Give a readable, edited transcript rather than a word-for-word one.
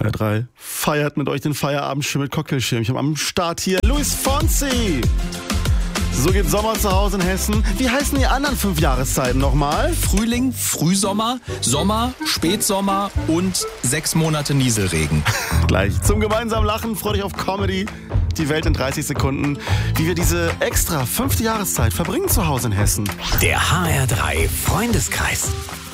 HR3 feiert mit euch den Feierabendschirm mit Cocktailschirmchen am Start hier. Luis Fonsi. So geht Sommer zu Hause in Hessen. Wie heißen die anderen 5 Jahreszeiten nochmal? Frühling, Frühsommer, Sommer, Spätsommer und 6 Monate Nieselregen. Gleich zum gemeinsamen Lachen. Freut euch auf Comedy. Die Welt in 30 Sekunden. Wie wir diese extra 5. Jahreszeit verbringen zu Hause in Hessen. Der HR3 Freundeskreis.